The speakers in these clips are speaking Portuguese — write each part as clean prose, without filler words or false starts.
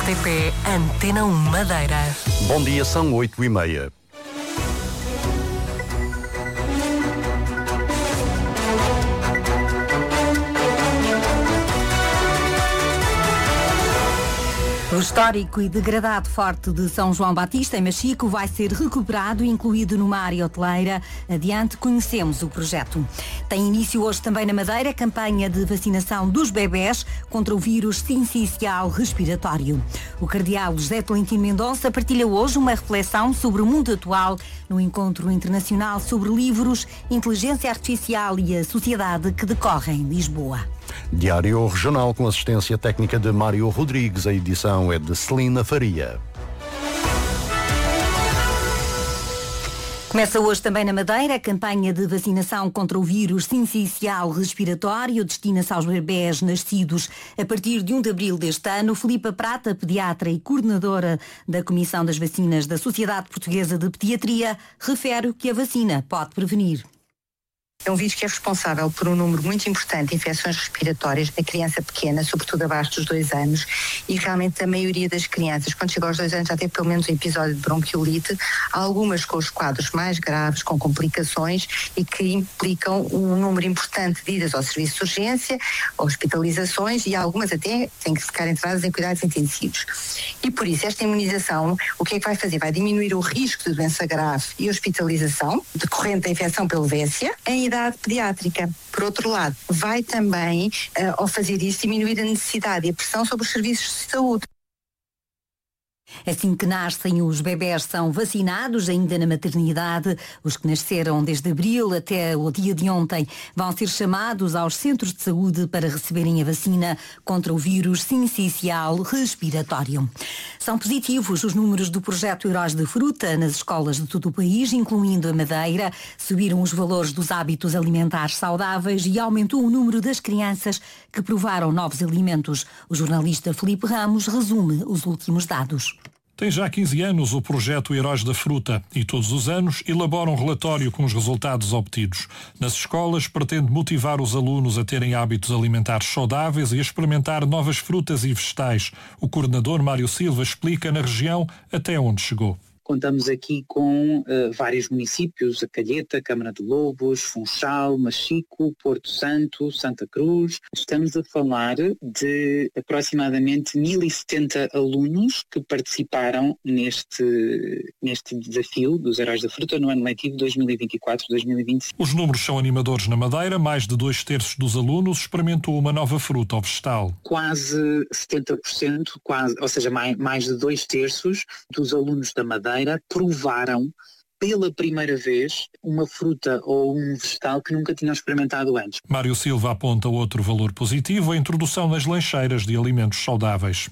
RTP Antena 1 Madeira. Bom dia, são 8h30. O histórico e degradado Forte de São João Batista, em Machico, vai ser recuperado e incluído numa área hoteleira. Adiante, conhecemos o projeto. Tem início hoje também na Madeira a campanha de vacinação dos bebés contra o vírus sincicial respiratório. O cardeal José Tolentino Mendonça partilha hoje uma reflexão sobre o mundo atual no Encontro Internacional sobre Livros, Inteligência Artificial e a Sociedade, que decorre em Lisboa. Diário Regional com assistência técnica de Mário Rodrigues. A edição é de Celina Faria. Começa hoje também na Madeira a campanha de vacinação contra o vírus sincicial respiratório. Destina-se aos bebés nascidos a partir de 1 de abril deste ano. Filipa Prata, pediatra e coordenadora da Comissão das Vacinas da Sociedade Portuguesa de Pediatria, refere que a vacina pode prevenir. É um vírus que é responsável por um número muito importante de infecções respiratórias na criança pequena, sobretudo abaixo dos 2 anos, e realmente a maioria das crianças, quando chega aos 2 anos, já tem pelo menos um episódio de bronquiolite, algumas com os quadros mais graves, com complicações e que implicam um número importante de idas ao serviço de urgência, hospitalizações, e algumas até têm que ficar entradas em cuidados intensivos. E por isso esta imunização, o que é que vai fazer? Vai diminuir o risco de doença grave e hospitalização decorrente da infecção pelo Vécia em idade pediátrica. Por outro lado, vai também, ao fazer isso, diminuir a necessidade e a pressão sobre os serviços de saúde. Assim que nascem, os bebés são vacinados ainda na maternidade. Os que nasceram desde abril até o dia de ontem vão ser chamados aos centros de saúde para receberem a vacina contra o vírus sincicial respiratório. São positivos os números do projeto Heróis de Fruta nas escolas de todo o país, incluindo a Madeira. Subiram os valores dos hábitos alimentares saudáveis e aumentou o número das crianças que provaram novos alimentos. O jornalista Filipe Ramos resume os últimos dados. Tem já 15 anos o projeto Heróis da Fruta e todos os anos elabora um relatório com os resultados obtidos. Nas escolas pretende motivar os alunos a terem hábitos alimentares saudáveis e a experimentar novas frutas e vegetais. O coordenador Mário Silva explica na região até onde chegou. Contamos aqui com vários municípios, a Calheta, Câmara de Lobos, Funchal, Machico, Porto Santo, Santa Cruz. Estamos a falar de aproximadamente 1.070 alunos que participaram neste desafio dos Heróis da Fruta no ano letivo 2024-2025. Os números são animadores na Madeira. Mais de 2/3 dos alunos experimentou uma nova fruta ou vegetal. Quase 70%, ou seja, mais de 2/3 dos alunos da Madeira provaram pela primeira vez uma fruta ou um vegetal que nunca tinham experimentado antes. Mário Silva aponta outro valor positivo, a introdução nas lancheiras de alimentos saudáveis.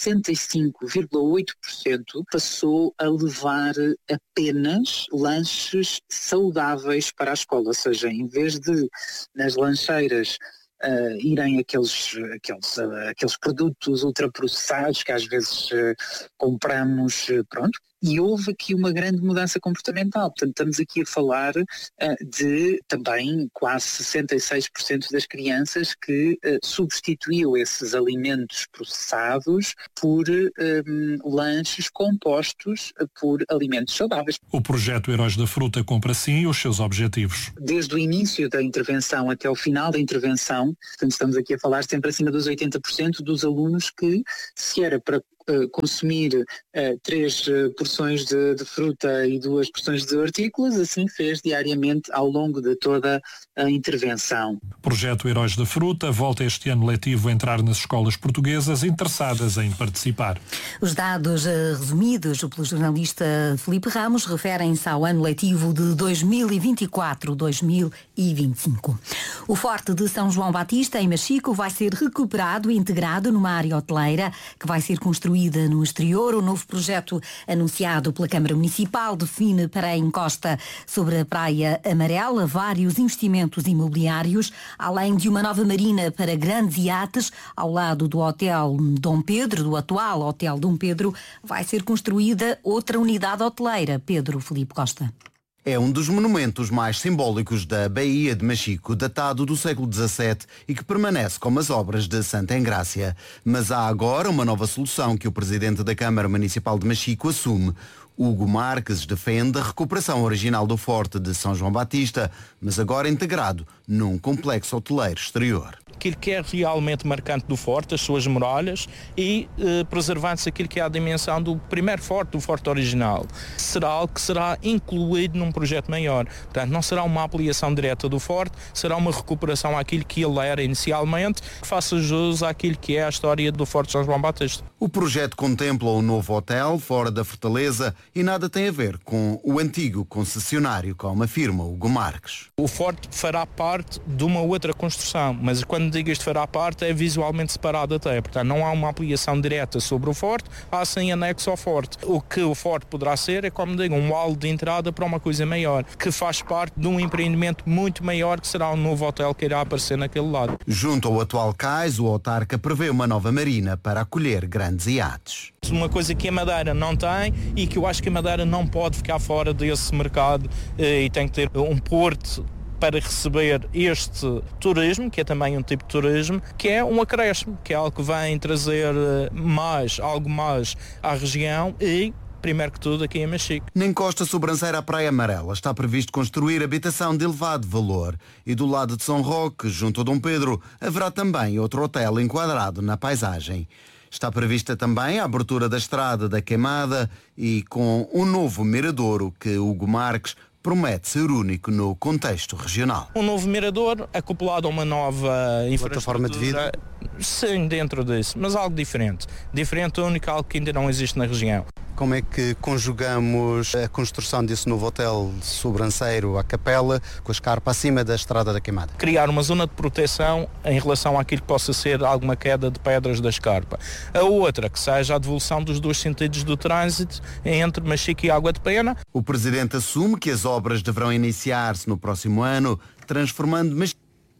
65,8% passou a levar apenas lanches saudáveis para a escola, ou seja, em vez de nas lancheiras irem aqueles produtos ultraprocessados que às vezes compramos, e houve aqui uma grande mudança comportamental. Portanto, estamos aqui a falar de também quase 66% das crianças que substituiu esses alimentos processados por lanches compostos por alimentos saudáveis. O projeto Heróis da Fruta cumpre assim os seus objetivos. Desde o início da intervenção até o final da intervenção, portanto, estamos aqui a falar sempre acima dos 80% dos alunos que, se era para consumir 3 porções de fruta e 2 porções de hortícolas, assim fez diariamente ao longo de toda a intervenção. Projeto Heróis da Fruta volta este ano letivo a entrar nas escolas portuguesas interessadas em participar. Os dados resumidos pelo jornalista Filipe Ramos referem-se ao ano letivo de 2024-2025. O Forte de São João Batista, em Machico, vai ser recuperado e integrado numa área hoteleira que vai ser construída no exterior. O novo projeto anunciado pela Câmara Municipal define para a encosta sobre a Praia Amarela vários investimentos imobiliários, além de uma nova marina para grandes iates ao lado do Hotel Dom Pedro, do atual Hotel Dom Pedro. Vai ser construída outra unidade hoteleira. Pedro Filipe Costa. É um dos monumentos mais simbólicos da Baía de Machico, datado do século XVII e que permanece como as obras de Santa Engrácia. Mas há agora uma nova solução que o presidente da Câmara Municipal de Machico assume. Hugo Marques defende a recuperação original do Forte de São João Batista, mas agora integrado num complexo hoteleiro exterior. Aquilo que é realmente marcante do Forte, as suas muralhas, e preservando-se aquilo que é a dimensão do primeiro Forte, do Forte original. Será algo que será incluído num projeto maior. Portanto, não será uma ampliação direta do Forte, será uma recuperação àquilo que ele era inicialmente, que faça jus àquilo que é a história do Forte de São João Batista. O projeto contempla um novo hotel fora da Fortaleza e nada tem a ver com o antigo concessionário, como afirma Hugo Marques. O Forte fará parte de uma outra construção, mas quando digo isto fará parte, é visualmente separado até. Portanto, não há uma ampliação direta sobre o Forte, há sim anexo ao Forte. O que o Forte poderá ser é, como digo, um hall de entrada para uma coisa maior, que faz parte de um empreendimento muito maior, que será um novo hotel que irá aparecer naquele lado. Junto ao atual cais, o autarca prevê uma nova marina para acolher grandes iates. Uma coisa que a Madeira não tem e que eu acho que a Madeira não pode ficar fora desse mercado e tem que ter um porto para receber este turismo, que é também um tipo de turismo, que é um acréscimo, que é algo que vem trazer algo mais à região e, primeiro que tudo, aqui em Machico. Na encosta sobranceira à Praia Amarela está previsto construir habitação de elevado valor e do lado de São Roque, junto a Dom Pedro, haverá também outro hotel enquadrado na paisagem. Está prevista também a abertura da estrada da Queimada e com um novo miradouro que Hugo Marques promete ser único no contexto regional. Um novo mirador acoplado a uma nova plataforma de vida? Sim, dentro disso, mas algo diferente. Diferente, único, algo que ainda não existe na região. Como é que conjugamos a construção desse novo hotel sobranceiro à Capela com a escarpa acima da Estrada da Queimada? Criar uma zona de proteção em relação àquilo que possa ser alguma queda de pedras da escarpa. A outra, que seja a devolução dos dois sentidos do trânsito entre Machico e Água de Pena. O Presidente assume que as obras deverão iniciar-se no próximo ano, transformando Machico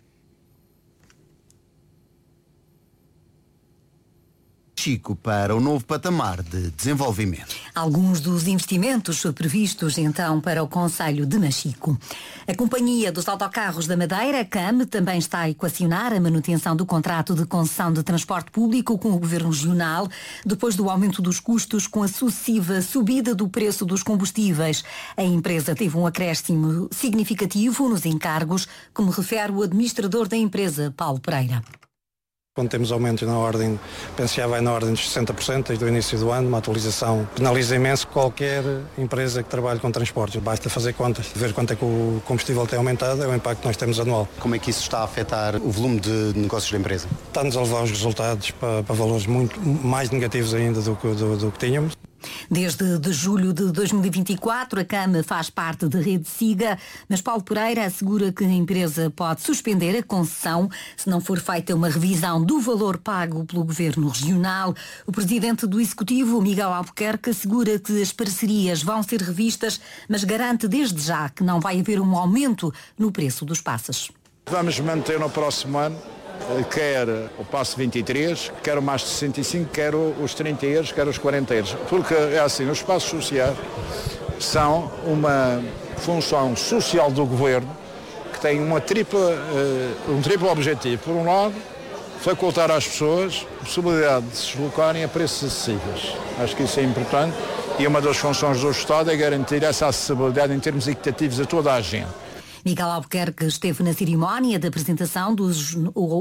para o novo patamar de desenvolvimento. Alguns dos investimentos previstos então para o Concelho de Machico. A Companhia dos Autocarros da Madeira, CAM, também está a equacionar a manutenção do contrato de concessão de transporte público com o Governo Regional, depois do aumento dos custos com a sucessiva subida do preço dos combustíveis. A empresa teve um acréscimo significativo nos encargos, como refere o administrador da empresa, Paulo Pereira. Quando temos aumentos na ordem, penso que já vai na ordem dos 60% desde o início do ano, uma atualização penaliza imenso qualquer empresa que trabalhe com transportes. Basta fazer contas, ver quanto é que o combustível tem aumentado, é o impacto que nós temos anual. Como é que isso está a afetar o volume de negócios da empresa? Está-nos a levar os resultados para valores muito mais negativos ainda do que tínhamos. Desde de julho de 2024, a CAM faz parte da rede SIGA, mas Paulo Pereira assegura que a empresa pode suspender a concessão se não for feita uma revisão do valor pago pelo Governo Regional. O presidente do Executivo, Miguel Albuquerque, assegura que as parcerias vão ser revistas, mas garante desde já que não vai haver um aumento no preço dos passes. Vamos manter no próximo ano quer o passo 23, quer o mais de 65, quer os 30 euros, quer os 40 euros. Porque é assim, os passos sociais são uma função social do governo que tem um triplo objetivo. Por um lado, facultar às pessoas a possibilidade de se deslocarem a preços acessíveis. Acho que isso é importante e uma das funções do Estado é garantir essa acessibilidade em termos equitativos a toda a gente. Miguel Albuquerque esteve na cerimónia da apresentação dos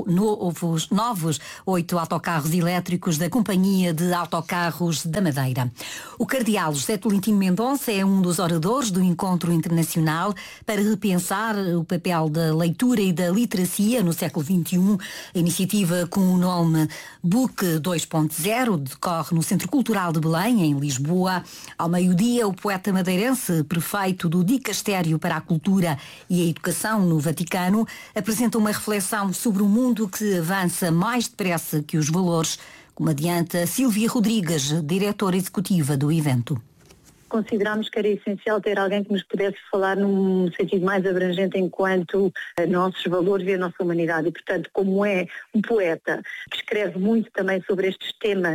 novos 8 autocarros elétricos da Companhia de Autocarros da Madeira. O cardeal José Tolentino Mendonça é um dos oradores do Encontro Internacional para repensar o papel da leitura e da literacia no século XXI. A iniciativa com o nome Book 2.0 decorre no Centro Cultural de Belém, em Lisboa. Ao meio-dia, o poeta madeirense, prefeito do Dicastério para a Cultura e a Educação no Vaticano, apresenta uma reflexão sobre o mundo que avança mais depressa que os valores, como adianta Sílvia Rodrigues, diretora executiva do evento. Considerámos que era essencial ter alguém que nos pudesse falar num sentido mais abrangente enquanto a nossos valores e a nossa humanidade. E, portanto, como é um poeta que escreve muito também sobre estes temas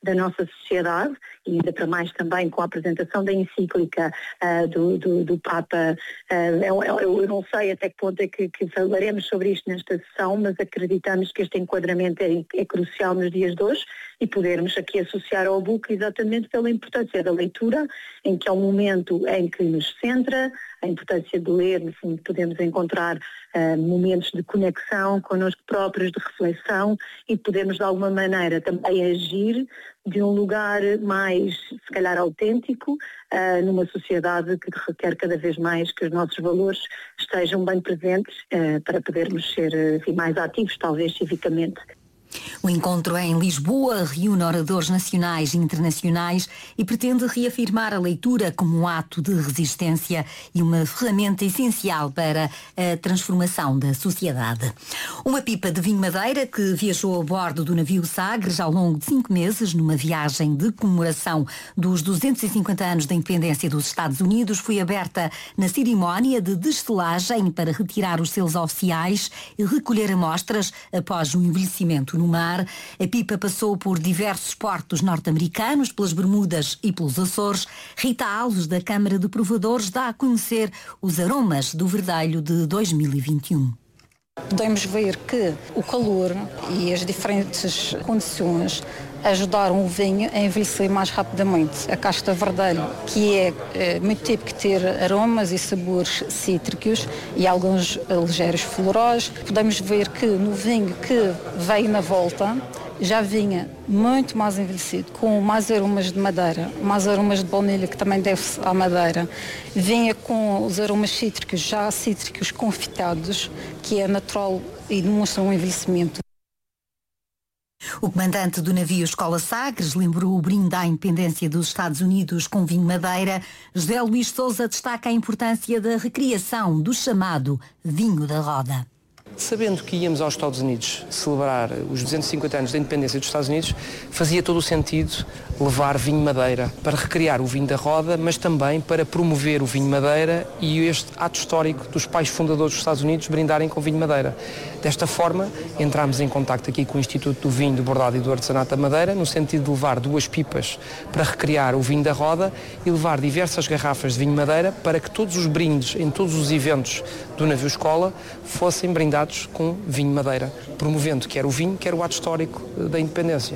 da nossa sociedade, e ainda para mais também com a apresentação da encíclica do Papa. Eu não sei até que ponto é que falaremos sobre isto nesta sessão, mas acreditamos que este enquadramento é crucial nos dias de hoje, e podermos aqui associar ao book exatamente pela importância da leitura, em que é um momento em que nos centra, a importância de ler, no fundo podemos encontrar momentos de conexão connosco próprios, de reflexão, e podemos de alguma maneira também agir de um lugar mais, se calhar, autêntico, numa sociedade que requer cada vez mais que os nossos valores estejam bem presentes para podermos ser mais ativos, talvez civicamente. O encontro em Lisboa reúne oradores nacionais e internacionais e pretende reafirmar a leitura como um ato de resistência e uma ferramenta essencial para a transformação da sociedade. Uma pipa de vinho Madeira que viajou a bordo do navio Sagres ao longo de 5 meses numa viagem de comemoração dos 250 anos da independência dos Estados Unidos foi aberta na cerimónia de destelagem para retirar os selos oficiais e recolher amostras após o envelhecimento no mar. A pipa passou por diversos portos norte-americanos, pelas Bermudas e pelos Açores. Rita Alves, da Câmara de Provadores, dá a conhecer os aromas do Verdelho de 2021. Podemos ver que o calor e as diferentes condições ajudaram o vinho a envelhecer mais rapidamente. A casta verdelho, que é muito típico de ter aromas e sabores cítricos e alguns ligeiros florais. Podemos ver que no vinho que veio na volta já vinha muito mais envelhecido, com mais aromas de madeira, mais aromas de baunilha, que também deve-se à madeira. Vinha com os aromas cítricos, já cítricos confitados, que é natural e demonstra um envelhecimento. O comandante do navio Escola Sagres lembrou o brinde à independência dos Estados Unidos com vinho Madeira. José Luís Sousa destaca a importância da recriação do chamado vinho da roda. Sabendo que íamos aos Estados Unidos celebrar os 250 anos da independência dos Estados Unidos, fazia todo o sentido levar vinho Madeira para recriar o vinho da roda, mas também para promover o vinho Madeira e este ato histórico dos pais fundadores dos Estados Unidos brindarem com vinho Madeira. Desta forma, entramos em contacto aqui com o Instituto do Vinho, do Bordado e do Artesanato da Madeira, no sentido de levar 2 pipas para recriar o vinho da roda e levar diversas garrafas de vinho Madeira para que todos os brindes em todos os eventos do navio Escola fossem brindados com vinho Madeira, promovendo quer o vinho, quer o ato histórico da independência.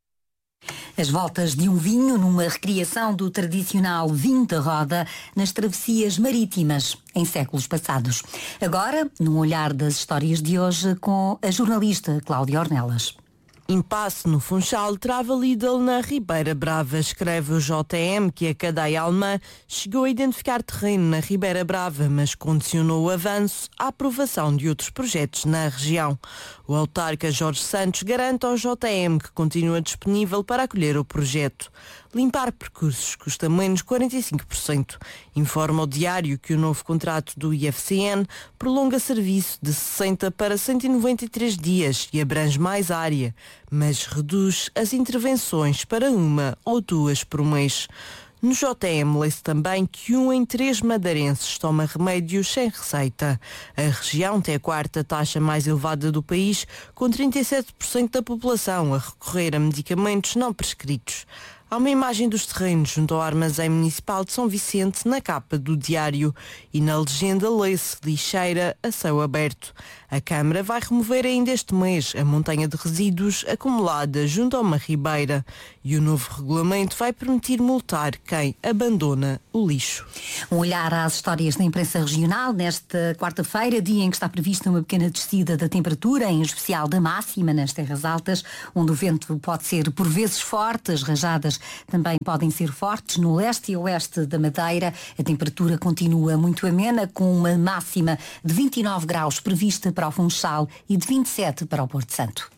As voltas de um vinho numa recriação do tradicional vinho da roda nas travessias marítimas em séculos passados. Agora, num olhar das histórias de hoje com a jornalista Cláudia Ornelas. Impasse no Funchal trava Lidl na Ribeira Brava. Escreve o JM que a cadeia alemã chegou a identificar terreno na Ribeira Brava, mas condicionou o avanço à aprovação de outros projetos na região. O autarca Jorge Santos garante ao JM que continua disponível para acolher o projeto. Limpar percursos custa menos 45%. Informa o diário que o novo contrato do IFCN prolonga serviço de 60 para 193 dias e abrange mais área, mas reduz as intervenções para 1 ou 2 por mês. No JM lê-se também que 1 em 3 madeirenses toma remédios sem receita. A região tem a 4ª taxa mais elevada do país, com 37% da população a recorrer a medicamentos não prescritos. Há uma imagem dos terrenos junto ao Armazém Municipal de São Vicente na capa do diário e na legenda lê-se lixeira a céu aberto. A Câmara vai remover ainda este mês a montanha de resíduos acumulada junto a uma ribeira e o novo regulamento vai permitir multar quem abandona o lixo. Um olhar às histórias da imprensa regional nesta quarta-feira, dia em que está prevista uma pequena descida da temperatura, em especial da máxima nas terras altas, onde o vento pode ser por vezes forte, as rajadas também podem ser fortes no leste e oeste da Madeira. A temperatura continua muito amena, com uma máxima de 29 graus prevista para o Funchal e de 27 para o Porto Santo.